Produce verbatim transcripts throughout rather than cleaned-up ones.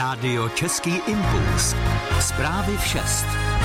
Rádio Český impuls. Zprávy v šest.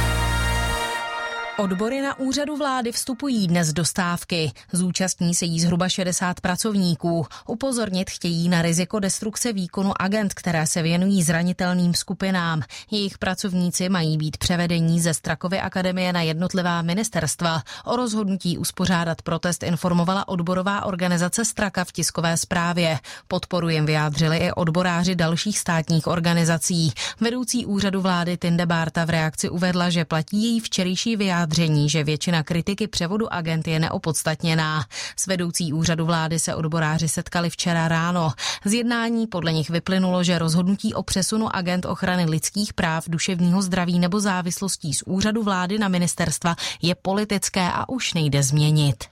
Odbory na úřadu vlády vstupují dnes do stávky. Zúčastní se jí zhruba šedesát pracovníků. Upozornit chtějí na riziko destrukce výkonu agent, které se věnují zranitelným skupinám. Jejich pracovníci mají být převedení ze Strakovy akademie na jednotlivá ministerstva. O rozhodnutí uspořádat protest informovala odborová organizace Straka v tiskové zprávě. Podporu jim vyjádřili i odboráři dalších státních organizací. Vedoucí úřadu vlády Tinde Bárta v reakci uvedla, že platí její včerejší vyjádření, že většina kritiky převodu agent je neopodstatněná. S vedoucí úřadu vlády se odboráři setkali včera ráno. Z jednání podle nich vyplynulo, že rozhodnutí o přesunu agent ochrany lidských práv, duševního zdraví nebo závislostí z úřadu vlády na ministerstva je politické a už nejde změnit.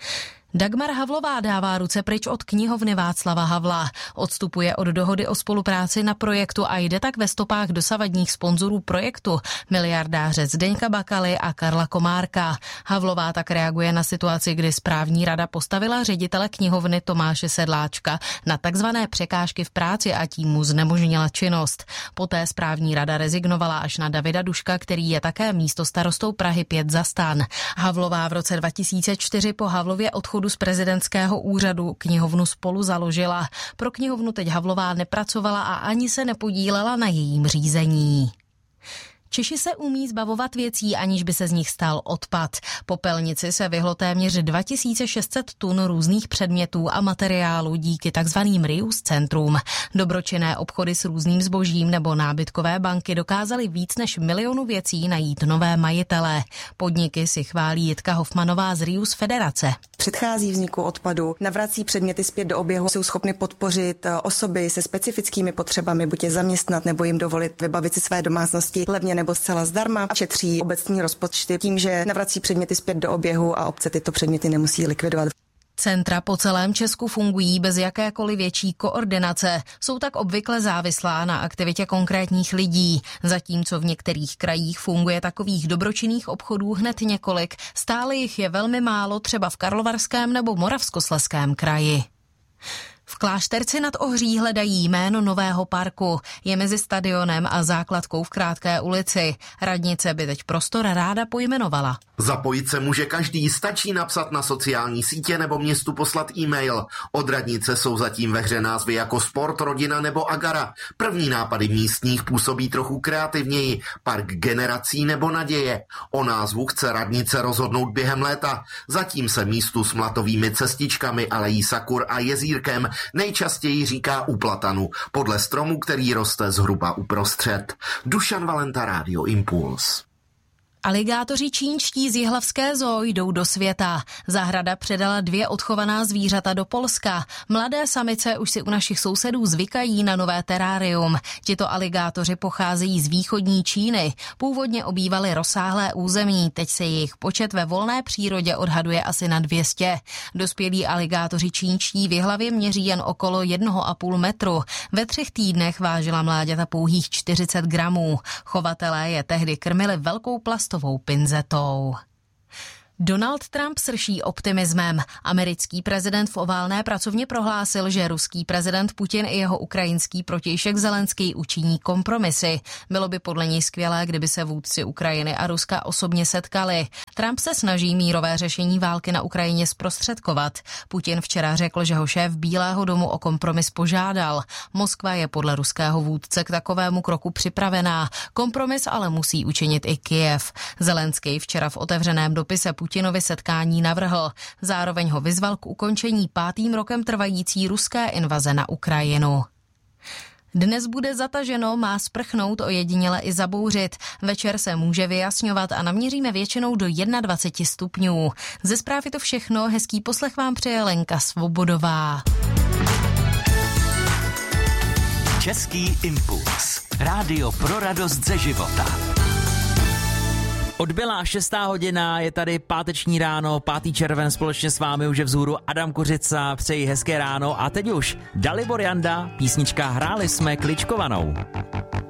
Dagmar Havlová dává ruce pryč od knihovny Václava Havla. Odstupuje od dohody o spolupráci na projektu a jde tak ve stopách dosavadních sponzorů projektu, miliardáře Zdeňka Bakaly a Karla Komárka. Havlová tak reaguje na situaci, kdy správní rada postavila ředitele knihovny Tomáše Sedláčka na takzvané překážky v práci a tím mu znemožnila činnost. Poté správní rada rezignovala až na Davida Duška, který je také místostarostou Prahy pět za STAN. Havlová v roce dva tisíce čtyři po Havlově odchodu z prezidentského úřadu knihovnu Spolu založila. Pro knihovnu teď Havlová nepracovala a ani se nepodílela na jejím řízení. Češi se umí zbavovat věcí, aniž by se z nich stal odpad. Popelnici se vyhlo téměř dva tisíce šest set tun různých předmětů a materiálů díky takzvaným reuse centrům. Dobročinné obchody s různým zbožím nebo nábytkové banky dokázaly víc než milionu věcí najít nové majitele. Podniky si chválí Jitka Hofmanová z Reuse Federace. Předchází vzniku odpadu, navrací předměty zpět do oběhu, jsou schopny podpořit osoby se specifickými potřebami, buď je zaměstnat nebo jim dovolit vybavit si své domácnosti levně nebo zcela zdarma, a šetří obecní rozpočty tím, že navrací předměty zpět do oběhu a obce tyto předměty nemusí likvidovat. Centra po celém Česku fungují bez jakékoliv větší koordinace. Jsou tak obvykle závislá na aktivitě konkrétních lidí. Zatímco v některých krajích funguje takových dobročinných obchodů hned několik, stále jich je velmi málo třeba v Karlovarském nebo Moravskoslezském kraji. V Klášterci nad Ohří hledají jméno nového parku. Je mezi stadionem a základkou v Krátké ulici. Radnice by teď prostor ráda pojmenovala. Zapojit se může každý, stačí napsat na sociální sítě nebo městu poslat e-mail. Od radnice jsou zatím ve hře názvy jako Sport, Rodina nebo Agara. První nápady místních působí trochu kreativněji. Park generací nebo Naděje. O názvu chce radnice rozhodnout během léta. Zatím se místu s mlatovými cestičkami, alejí sakur a jezírkem nejčastěji říká u platanu, podle stromu, který roste zhruba uprostřed. Dušan Valenta, Rádio Impuls. Aligátoři čínští z jihlavské zoo jdou do světa. Zahrada předala dvě odchovaná zvířata do Polska. Mladé samice už si u našich sousedů zvykají na nové terárium. Tito aligátoři pocházejí z východní Číny. Původně obývali rozsáhlé území, teď se jejich počet ve volné přírodě odhaduje asi na dvě stě. Dospělí aligátoři čínští v Jihlavě měří jen okolo jednoho a půl metru. Ve třech týdnech vážila mláďata pouhých čtyřicet gramů. Chovatelé je tehdy krmili velkou plastovou pinzetou. Donald Trump srší optimismem. Americký prezident v oválné pracovně prohlásil, že ruský prezident Putin i jeho ukrajinský protějšek Zelenský učiní kompromisy. Bylo by podle něj skvělé, kdyby se vůdci Ukrajiny a Ruska osobně setkali. Trump se snaží mírové řešení války na Ukrajině zprostředkovat. Putin včera řekl, že ho šéf Bílého domu o kompromis požádal. Moskva je podle ruského vůdce k takovému kroku připravená. Kompromis ale musí učinit i Kyjev. Zelenský včera v otevřeném dopise Putinovi setkání navrhl. Zároveň ho vyzval k ukončení pátým rokem trvající ruské invaze na Ukrajinu. Dnes bude zataženo, má sprchnout, ojediněle i zabouřit. Večer se může vyjasňovat a naměříme většinou do dvacet jedna stupňů. Ze zpráv je to všechno, hezký poslech vám přeje Lenka Svobodová. Český impuls. Rádio pro radost ze života. Odbyla šestá hodina, je tady páteční ráno, pátý červen, společně s vámi už je vzhůru Adam Kořica, přeji hezké ráno a teď už Dalibor Janda, písnička Hráli jsme kličkovanou.